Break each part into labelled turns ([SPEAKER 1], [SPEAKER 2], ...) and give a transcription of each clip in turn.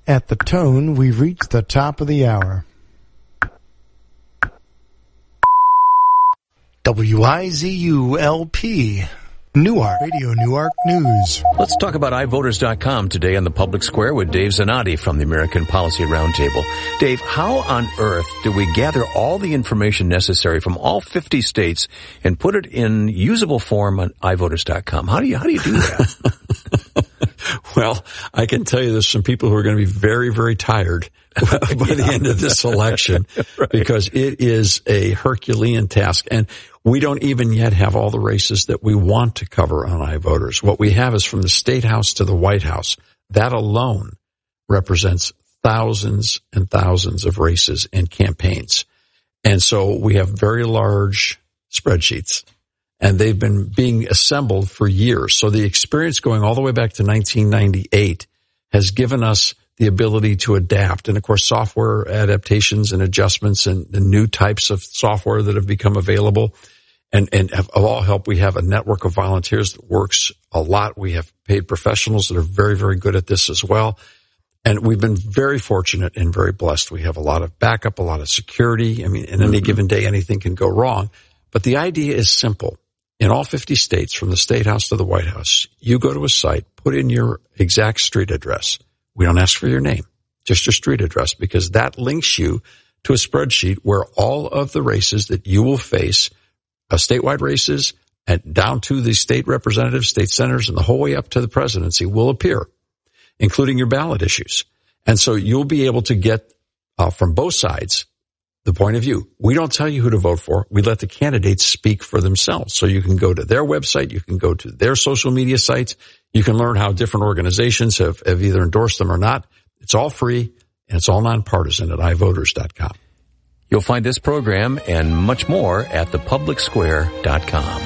[SPEAKER 1] At the tone, we've reached the top of the hour. WIZU-LP, Newark, Radio Newark News.
[SPEAKER 2] Let's talk about iVoters.com today on the Public Square with Dave Zanotti from the American Policy Roundtable. Dave, how on earth do we gather all the information necessary from all 50 states and put it in usable form on iVoters.com? How do you do that?
[SPEAKER 3] Well, I can tell you there's some people who are going to be very, very tired by the end of this election right. Because it is a Herculean task. And we don't even yet have all the races that we want to cover on iVoters. What we have is from the State House to the White House. That alone represents thousands and thousands of races and campaigns. And so we have very large spreadsheets. And they've been being assembled for years. So the experience going all the way back to 1998 has given us the ability to adapt. And, of course, software adaptations and adjustments and the new types of software that have become available and of all help. We have a network of volunteers that works a lot. We have paid professionals that are very, very good at this as well. And we've been very fortunate and very blessed. We have a lot of backup, a lot of security. I mean, in any given day, anything can go wrong. But the idea is simple. In all 50 states, from the State House to the White House, you go to a site, put in your exact street address. We don't ask for your name, just your street address, because that links you to a spreadsheet where all of the races that you will face, statewide races, and down to the state representatives, state senators, and the whole way up to the presidency will appear, including your ballot issues. And so you'll be able to get from both sides the point of view. We don't tell you who to vote for. We let the candidates speak for themselves. So you can go to their website. You can go to their social media sites. You can learn how different organizations have either endorsed them or not. It's all free, and it's all nonpartisan at iVoters.com.
[SPEAKER 2] You'll find this program and much more at thepublicsquare.com.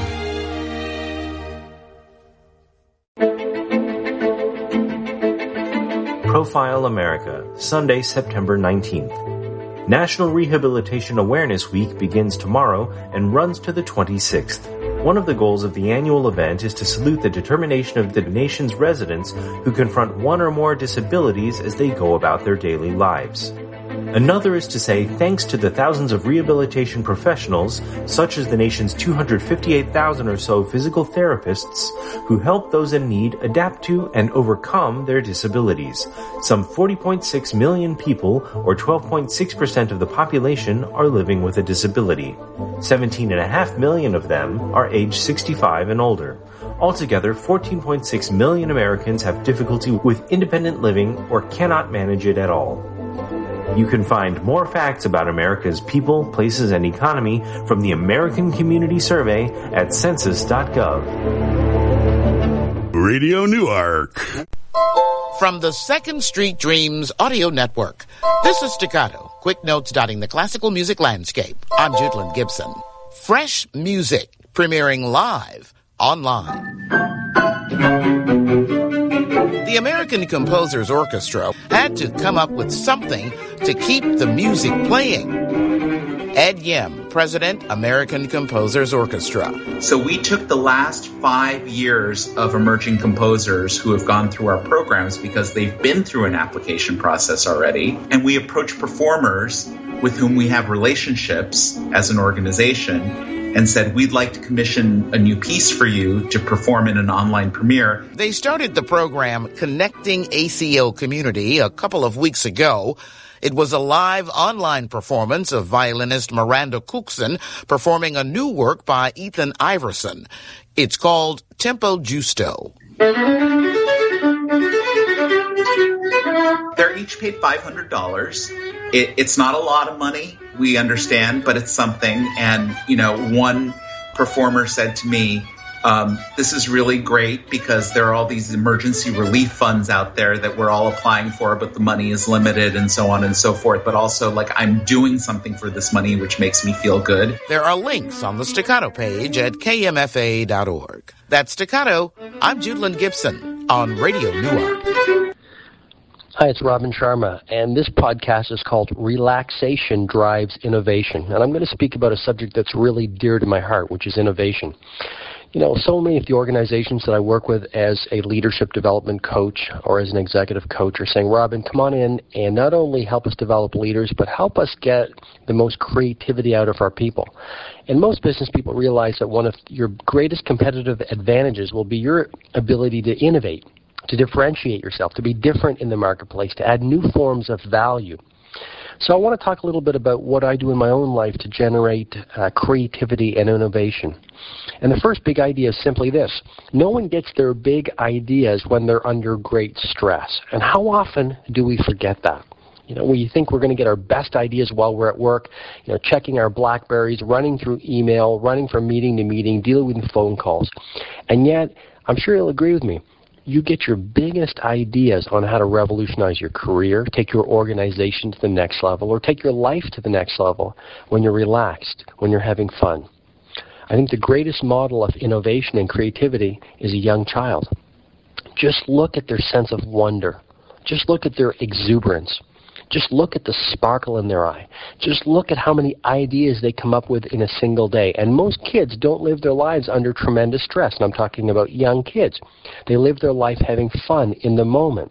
[SPEAKER 4] Profile America, Sunday, September 19th. National Rehabilitation Awareness Week begins tomorrow and runs to the 26th. One of the goals of the annual event is to salute the determination of the nation's residents who confront one or more disabilities as they go about their daily lives. Another is to say thanks to the thousands of rehabilitation professionals, such as the nation's 258,000 or so physical therapists, who help those in need adapt to and overcome their disabilities. Some 40.6 million people, or 12.6% of the population, are living with a disability. 17.5 million of them are age 65 and older. Altogether, 14.6 million Americans have difficulty with independent living or cannot manage it at all. You can find more facts about America's people, places, and economy from the American Community Survey at census.gov.
[SPEAKER 5] Radio Newark.
[SPEAKER 6] From the Second Street Dreams Audio Network, this is Staccato, quick notes dotting the classical music landscape. I'm Judlin Gibson. Fresh music premiering live online. The American Composers Orchestra had to come up with something to keep the music playing. Ed Yim, President, American Composers Orchestra.
[SPEAKER 7] So we took the last 5 years of emerging composers who have gone through our programs because they've been through an application process already, and we approach performers with whom we have relationships as an organization and said, we'd like to commission a new piece for you to perform in an online premiere.
[SPEAKER 6] They started the program Connecting ACO Community a couple of weeks ago. It was a live online performance of violinist Miranda Cookson performing a new work by Ethan Iverson. It's called Tempo Giusto.
[SPEAKER 7] They're each paid $500. It's not a lot of money, we understand, but it's something. And, one performer said to me, this is really great because there are all these emergency relief funds out there that we're all applying for, but the money is limited and so on and so forth. But also, I'm doing something for this money, which makes me feel good.
[SPEAKER 6] There are links on the Staccato page at kmfa.org. That's Staccato. I'm Judlin Gibson on Radio Newark.
[SPEAKER 8] Hi, it's Robin Sharma, and this podcast is called Relaxation Drives Innovation. And I'm going to speak about a subject that's really dear to my heart, which is innovation. So many of the organizations that I work with as a leadership development coach or as an executive coach are saying, Robin, come on in and not only help us develop leaders, but help us get the most creativity out of our people. And most business people realize that one of your greatest competitive advantages will be your ability to innovate, to differentiate yourself, to be different in the marketplace, to add new forms of value. So I want to talk a little bit about what I do in my own life to generate creativity and innovation. And the first big idea is simply this. No one gets their big ideas when they're under great stress. And how often do we forget that? We think we're going to get our best ideas while we're at work, checking our BlackBerries, running through email, running from meeting to meeting, dealing with phone calls. And yet, I'm sure you'll agree with me, you get your biggest ideas on how to revolutionize your career, take your organization to the next level, or take your life to the next level when you're relaxed, when you're having fun. I think the greatest model of innovation and creativity is a young child. Just look at their sense of wonder. Just look at their exuberance. Just look at the sparkle in their eye. Just look at how many ideas they come up with in a single day. And most kids don't live their lives under tremendous stress. And I'm talking about young kids. They live their life having fun in the moment.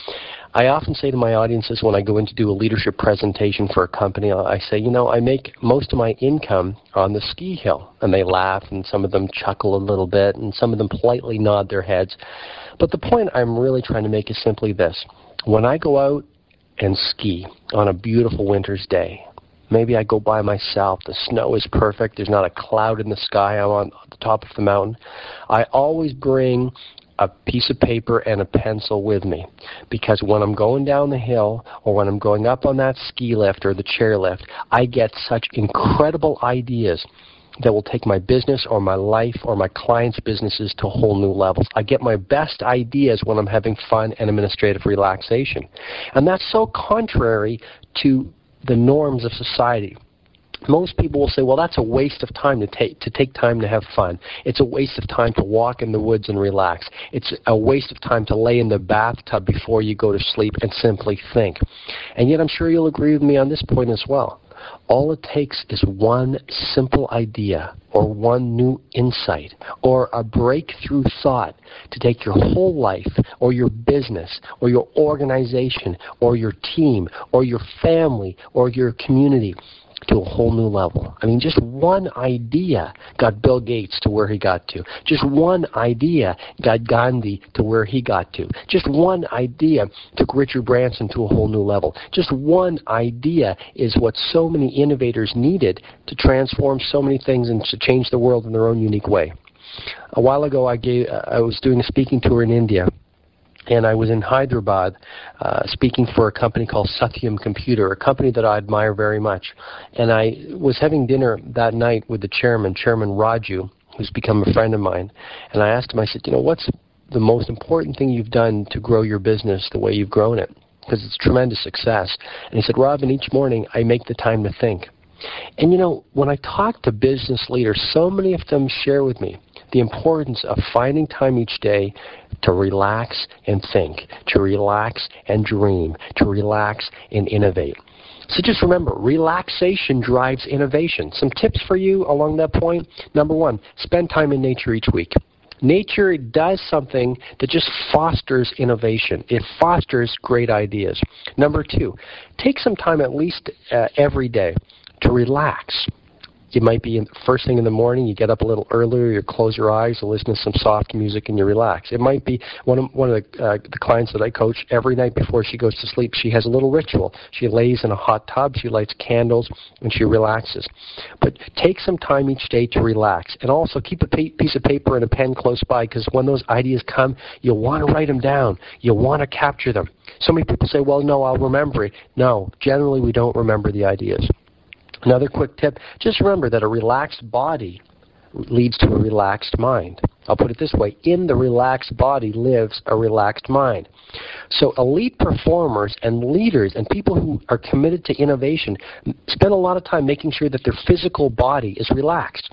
[SPEAKER 8] I often say to my audiences when I go in to do a leadership presentation for a company, I say, I make most of my income on the ski hill. And they laugh, and some of them chuckle a little bit, and some of them politely nod their heads. But the point I'm really trying to make is simply this. When I go out and ski on a beautiful winter's day, maybe I go by myself, the snow is perfect, there's not a cloud in the sky, I'm on the top of the mountain, I always bring a piece of paper and a pencil with me, because when I'm going down the hill or when I'm going up on that ski lift or the chair lift, I get such incredible ideas that will take my business or my life or my clients' businesses to whole new levels. I get my best ideas when I'm having fun and administrative relaxation. And that's so contrary to the norms of society. Most people will say, well, that's a waste of time to take time to have fun. It's a waste of time to walk in the woods and relax. It's a waste of time to lay in the bathtub before you go to sleep and simply think. And yet I'm sure you'll agree with me on this point as well. All it takes is one simple idea or one new insight or a breakthrough thought to take your whole life or your business or your organization or your team or your family or your community to a whole new level. I mean, just one idea got Bill Gates to where he got to. Just one idea got Gandhi to where he got to. Just one idea took Richard Branson to a whole new level. Just one idea is what so many innovators needed to transform so many things and to change the world in their own unique way. A while ago, I was doing a speaking tour in India. And I was in Hyderabad speaking for a company called Satyam Computer, a company that I admire very much. And I was having dinner that night with the Chairman Raju, who's become a friend of mine. And I asked him, I said, what's the most important thing you've done to grow your business the way you've grown it? Because it's tremendous success. And he said, Robin, each morning I make the time to think. And when I talk to business leaders, so many of them share with me the importance of finding time each day to relax and think, to relax and dream, to relax and innovate. So just remember, relaxation drives innovation. Some tips for you along that point. Number one, spend time in nature each week. Nature does something that just fosters innovation. It fosters great ideas. Number two, take some time at least every day to relax. It might be first thing in the morning, you get up a little earlier, you close your eyes, you listen to some soft music, and you relax. It might be one of the clients that I coach, every night before she goes to sleep, she has a little ritual. She lays in a hot tub, she lights candles, and she relaxes. But take some time each day to relax. And also keep a piece of paper and a pen close by, because when those ideas come, you'll want to write them down. You'll want to capture them. So many people say, well, no, I'll remember it. No, generally we don't remember the ideas. Another quick tip, just remember that a relaxed body leads to a relaxed mind. I'll put it this way, in the relaxed body lives a relaxed mind. So elite performers and leaders and people who are committed to innovation spend a lot of time making sure that their physical body is relaxed.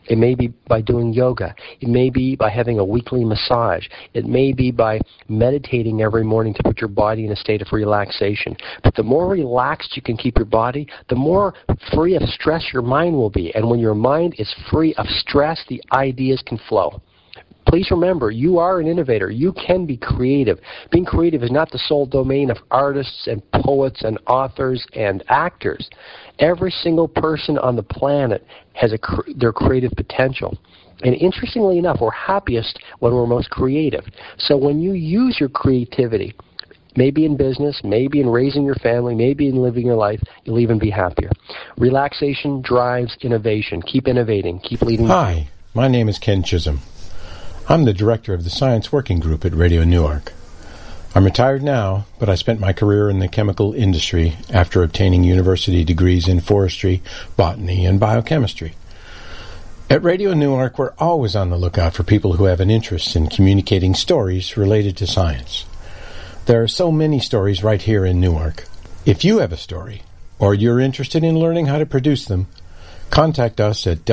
[SPEAKER 8] It may be by doing yoga. It may be by having a weekly massage. It may be by meditating every morning to put your body in a state of relaxation. But the more relaxed you can keep your body, the more free of stress your mind will be. And when your mind is free of stress, the ideas can flow. Please remember, you are an innovator. You can be creative. Being creative is not the sole domain of artists and poets and authors and actors. Every single person on the planet has their creative potential. And interestingly enough, we're happiest when we're most creative. So when you use your creativity, maybe in business, maybe in raising your family, maybe in living your life, you'll even be happier. Relaxation drives innovation. Keep innovating. Keep leading.
[SPEAKER 5] Hi, my name is Ken Chisholm. I'm the director of the Science Working Group at Radio Newark. I'm retired now, but I spent my career in the chemical industry after obtaining university degrees in forestry, botany, and biochemistry. At Radio Newark, we're always on the lookout for people who have an interest in communicating stories related to science. There are so many stories right here in Newark. If you have a story, or you're interested in learning how to produce them, contact us at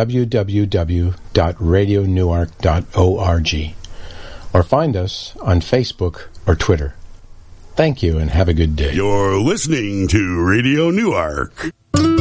[SPEAKER 5] www.radionewark.org or find us on Facebook or Twitter. Thank you and have a good day.
[SPEAKER 9] You're listening to Radio Newark.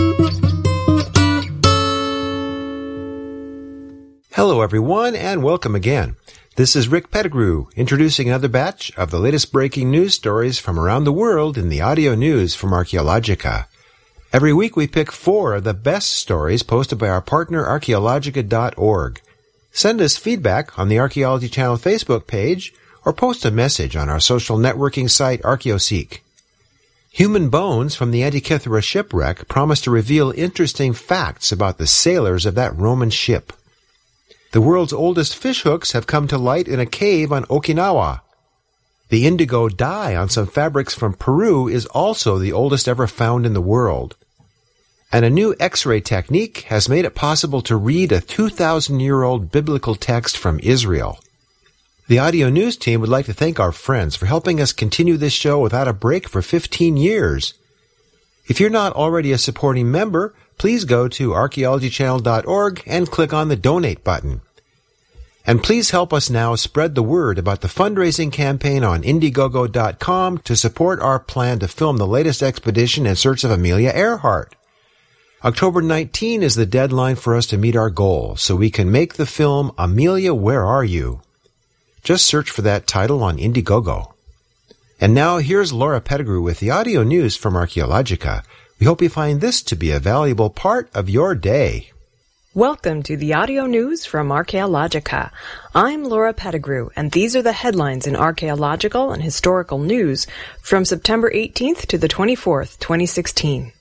[SPEAKER 10] Hello, everyone, and welcome again. This is Rick Pettigrew introducing another batch of the latest breaking news stories from around the world in the audio news from Archaeologica. Every week we pick 4 of the best stories posted by our partner Archaeologica.org. Send us feedback on the Archaeology Channel Facebook page or post a message on our social networking site Archaeoseek. Human bones from the Antikythera shipwreck promise to reveal interesting facts about the sailors of that Roman ship. The world's oldest fish hooks have come to light in a cave on Okinawa. The indigo dye on some fabrics from Peru is also the oldest ever found in the world. And a new X-ray technique has made it possible to read a 2,000-year-old biblical text from Israel. The audio news team would like to thank our friends for helping us continue this show without a break for 15 years. If you're not already a supporting member, please go to archaeologychannel.org and click on the donate button. And please help us now spread the word about the fundraising campaign on Indiegogo.com to support our plan to film the latest expedition in search of Amelia Earhart. October 19 is the deadline for us to meet our goal, so we can make the film Amelia, Where Are You? Just search for that title on Indiegogo. And now here's Laura Pettigrew with the audio news from Archaeologica. We hope you find this to be a valuable part of your day.
[SPEAKER 11] Welcome to the audio news from Archaeologica. I'm Laura Pettigrew, and these are the headlines in archaeological and historical news from September 18th to the 24th, 2016.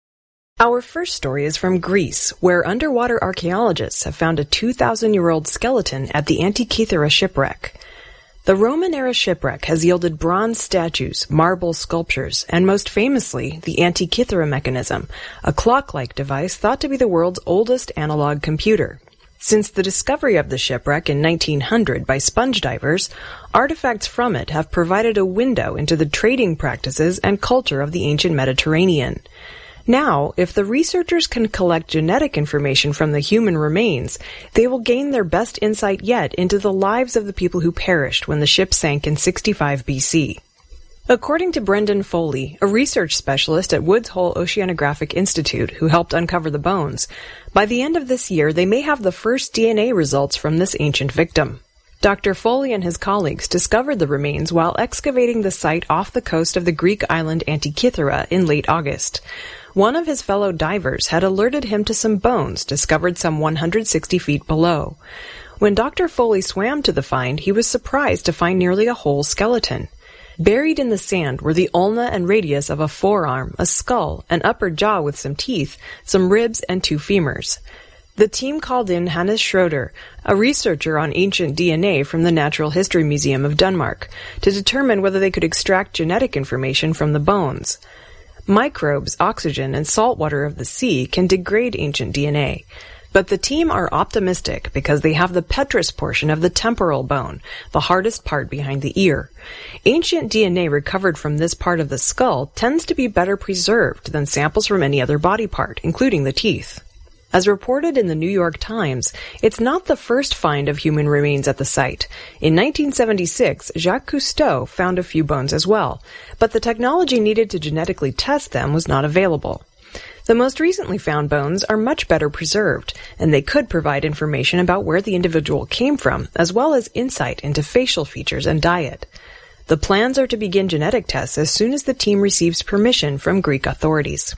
[SPEAKER 11] Our first story is from Greece, where underwater archaeologists have found a 2,000-year-old skeleton at the Antikythera shipwreck. The Roman-era shipwreck has yielded bronze statues, marble sculptures, and most famously, the Antikythera mechanism, a clock-like device thought to be the world's oldest analog computer. Since the discovery of the shipwreck in 1900 by sponge divers, artifacts from it have provided a window into the trading practices and culture of the ancient Mediterranean. Now, if the researchers can collect genetic information from the human remains, they will gain their best insight yet into the lives of the people who perished when the ship sank in 65 BC. According to Brendan Foley, a research specialist at Woods Hole Oceanographic Institute who helped uncover the bones, by the end of this year they may have the first DNA results from this ancient victim. Dr. Foley and his colleagues discovered the remains while excavating the site off the coast of the Greek island Antikythera in late August. One of his fellow divers had alerted him to some bones discovered some 160 feet below. When Dr. Foley swam to the find, he was surprised to find nearly a whole skeleton. Buried in the sand were the ulna and radius of a forearm, a skull, an upper jaw with some teeth, some ribs, and 2 femurs. The team called in Hannes Schroeder, a researcher on ancient DNA from the Natural History Museum of Denmark, to determine whether they could extract genetic information from the bones. Microbes, oxygen, and salt water of the sea can degrade ancient DNA. But the team are optimistic because they have the petrous portion of the temporal bone, the hardest part behind the ear. Ancient DNA recovered from this part of the skull tends to be better preserved than samples from any other body part, including the teeth. As reported in the New York Times, it's not the first find of human remains at the site. In 1976, Jacques Cousteau found a few bones as well, but the technology needed to genetically test them was not available. The most recently found bones are much better preserved, and they could provide information about where the individual came from, as well as insight into facial features and diet. The plans are to begin genetic tests as soon as the team receives permission from Greek authorities.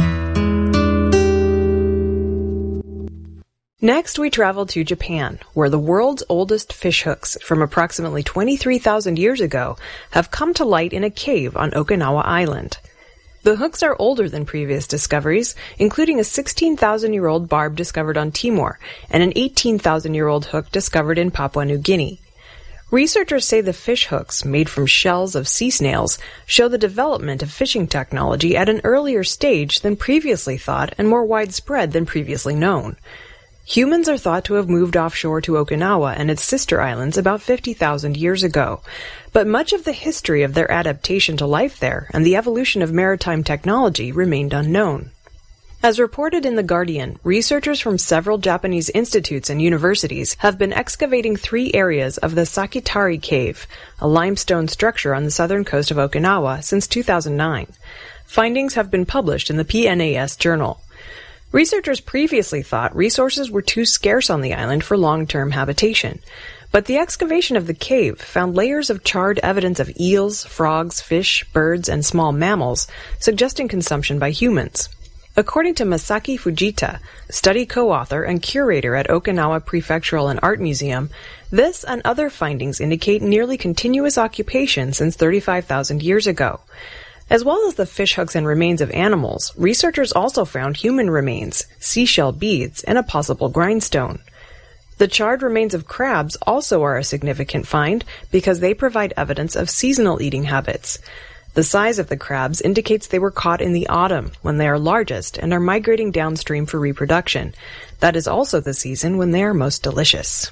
[SPEAKER 11] Next, we travel to Japan, where the world's oldest fishhooks from approximately 23,000 years ago have come to light in a cave on Okinawa Island. The hooks are older than previous discoveries, including a 16,000-year-old barb discovered on Timor and an 18,000-year-old hook discovered in Papua New Guinea. Researchers say the fish hooks, made from shells of sea snails, show the development of fishing technology at an earlier stage than previously thought and more widespread than previously known. Humans are thought to have moved offshore to Okinawa and its sister islands about 50,000 years ago, but much of the history of their adaptation to life there and the evolution of maritime technology remained unknown. As reported in The Guardian, researchers from several Japanese institutes and universities have been excavating 3 areas of the Sakitari Cave, a limestone structure on the southern coast of Okinawa, since 2009. Findings have been published in the PNAS Journal. Researchers previously thought resources were too scarce on the island for long-term habitation, but the excavation of the cave found layers of charred evidence of eels, frogs, fish, birds, and small mammals, suggesting consumption by humans. According to Masaki Fujita, study co-author and curator at Okinawa Prefectural and Art Museum, this and other findings indicate nearly continuous occupation since 35,000 years ago. As well as the fishhooks and remains of animals, researchers also found human remains, seashell beads, and a possible grindstone. The charred remains of crabs also are a significant find because they provide evidence of seasonal eating habits. The size of the crabs indicates they were caught in the autumn, when they are largest, and are migrating downstream for reproduction. That is also the season when they are most delicious.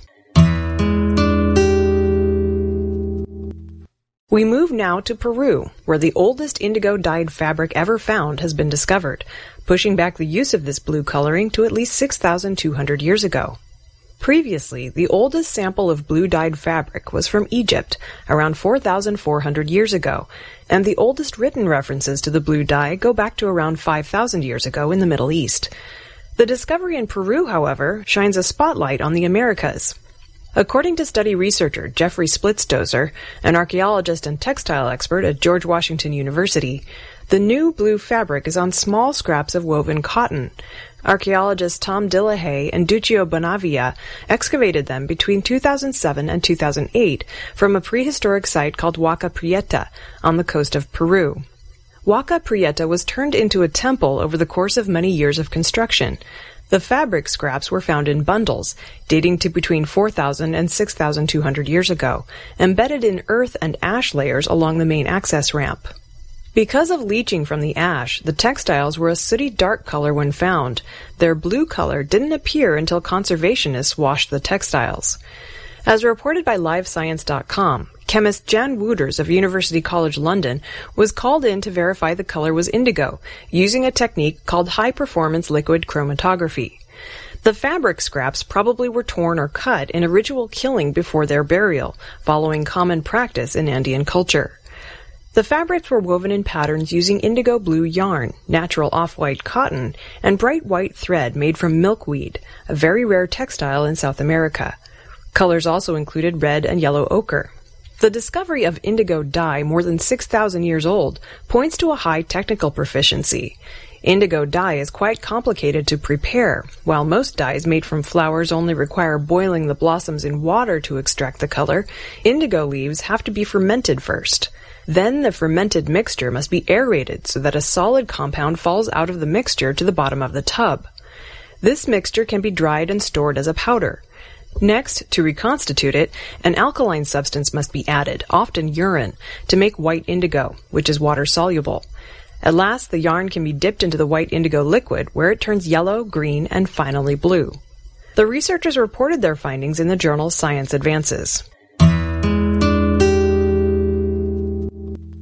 [SPEAKER 11] We move now to Peru, where the oldest indigo-dyed fabric ever found has been discovered, pushing back the use of this blue coloring to at least 6,200 years ago. Previously, the oldest sample of blue-dyed fabric was from Egypt, around 4,400 years ago, and the oldest written references to the blue dye go back to around 5,000 years ago in the Middle East. The discovery in Peru, however, shines a spotlight on the Americas. According to study researcher Jeffrey Splitsdozer, an archaeologist and textile expert at George Washington University, the new blue fabric is on small scraps of woven cotton. Archaeologists Tom Dillahay and Duccio Bonavia excavated them between 2007 and 2008 from a prehistoric site called Huaca Prieta on the coast of Peru. Huaca Prieta was turned into a temple over the course of many years of construction. The fabric scraps were found in bundles, dating to between 4,000 and 6,200 years ago, embedded in earth and ash layers along the main access ramp. Because of leaching from the ash, the textiles were a sooty dark color when found. Their blue color didn't appear until conservationists washed the textiles. As reported by LiveScience.com, chemist Jan Wouters of University College London was called in to verify the color was indigo, using a technique called high-performance liquid chromatography. The fabric scraps probably were torn or cut in a ritual killing before their burial, following common practice in Andean culture. The fabrics were woven in patterns using indigo blue yarn, natural off-white cotton, and bright white thread made from milkweed, a very rare textile in South America. Colors also included red and yellow ochre. The discovery of indigo dye more than 6,000 years old points to a high technical proficiency. Indigo dye is quite complicated to prepare. While most dyes made from flowers only require boiling the blossoms in water to extract the color, indigo leaves have to be fermented first. Then the fermented mixture must be aerated so that a solid compound falls out of the mixture to the bottom of the tub. This mixture can be dried and stored as a powder. Next, to reconstitute it, an alkaline substance must be added, often urine, to make white indigo, which is water-soluble. At last, the yarn can be dipped into the white indigo liquid, where it turns yellow, green, and finally blue. The researchers reported their findings in the journal Science Advances.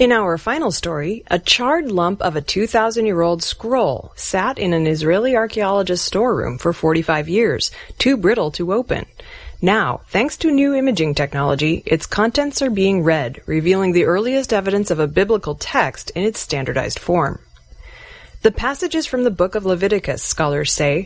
[SPEAKER 11] In our final story, a charred lump of a 2,000-year-old scroll sat in an Israeli archaeologist's storeroom for 45 years, too brittle to open. Now, thanks to new imaging technology, its contents are being read, revealing the earliest evidence of a biblical text in its standardized form. The passages from the book of Leviticus, scholars say,